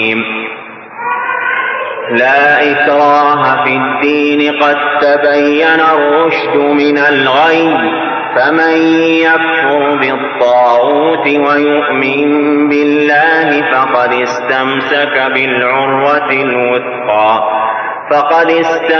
لا إكراه في الدين قد تبين الرشد من الغي فمن يكفر بالطاغوت ويؤمن بالله فقد استمسك بالعروة الوثقى